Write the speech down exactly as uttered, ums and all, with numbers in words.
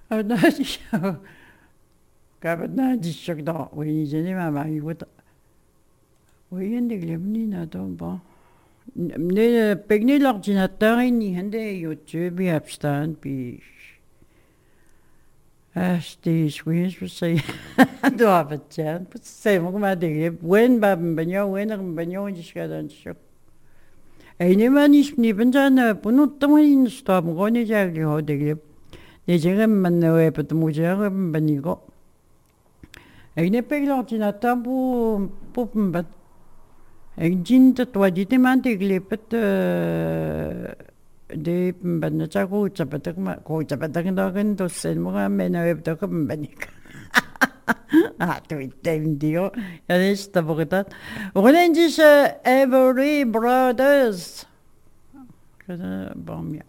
나지 가봤나 지적도 왜 이제는 많이 보다 왜 근데 그랬니 나도 뭐 내 백일락 지났다니 한데 유튜브 합시다 비 아스티 스위스에 도 아버지야 부세 먹으면 되게 웬 밥은요 웬은 번요 지시가던 쪽 애니만 이십이 분 전에 분노 때문에 스톱 먹으니 자기 어디게 내 지금 만나 왜 부터 무지하고 번이고 애니 백일락 지났다 부 뽑은 번 Ik zie dat wat dit iemand ik liep het de ben het goed te betekenen maar goed te betekenen dat dus zijn maar men heeft dat ben ik ah toen ik denk die ja dat is dat voor dat Orange Every Brothers bon ja